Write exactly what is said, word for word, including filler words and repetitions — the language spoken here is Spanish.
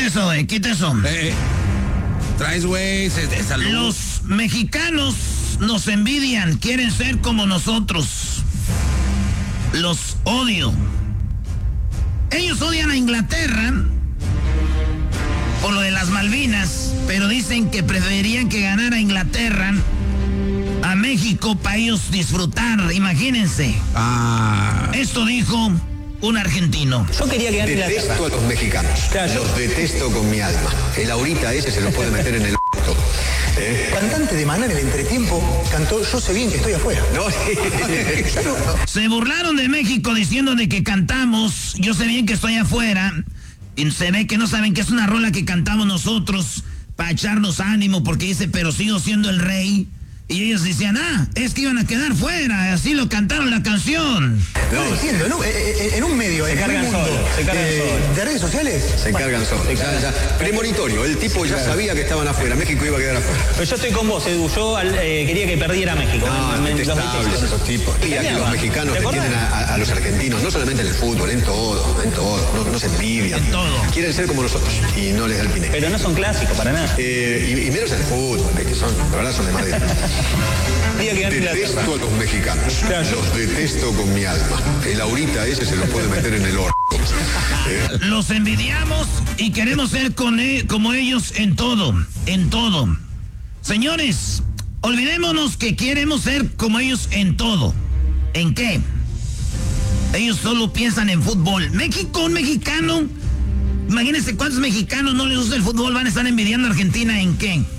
eso, güey, quita eso. Eh, traes, güey, de salud. Los mexicanos nos envidian, quieren ser como nosotros. Los odio. Ellos odian a Inglaterra por lo de las Malvinas, pero dicen que preferirían que ganara Inglaterra a México para ellos disfrutar, imagínense. Ah. Esto dijo un argentino. Yo quería que gane Inglaterra. Detesto a los mexicanos. Claro. Los detesto con mi alma. El ahorita ese se lo puede meter en el orto. ¿Eh? Cantante de Maná en el entretiempo cantó Yo sé bien que estoy afuera. No, Se burlaron de México diciendo de que cantamos Yo sé bien que estoy afuera. Y se ve que no saben que es una rola que cantamos nosotros para echarnos ánimo, porque dice, pero sigo siendo el rey. Y ellos decían, ah, es que iban a quedar fuera, así lo cantaron la canción. No lo entiendo, en un, en, en un medio, Se en cargan un mundo solo, se cargan eh, solo. de redes sociales. se encargan solos. Ya, ya. Premonitorio, el tipo ya sabía que estaban afuera, México iba a quedar afuera. Pero yo estoy con vos, Edu. Yo al, eh, quería que perdiera México. No, en- en- en detestables dos mil dieciocho. esos tipos. Y aquí los mexicanos ¿Te acordás? defienden a, a- a los argentinos, no solamente en el fútbol, en todo, en todo. No, no se envidian. En todo. Quieren ser como nosotros y no les da el pine. Pero no son clásicos para nada. Eh, y, y menos en el fútbol, que son, la verdad son de Madrid. Quería que gane Inglaterra. Detesto a los mexicanos. Claro. Los detesto con mi alma. El ahorita ese se lo puede meter en el orto. Eh, Los envidiamos y queremos ser con e- como ellos en todo, en todo. Señores, olvidémonos que queremos ser como ellos en todo. ¿En qué? Ellos solo piensan en fútbol. México, un mexicano, imagínense cuántos mexicanos no les gusta el fútbol, van a estar envidiando a Argentina ¿en qué?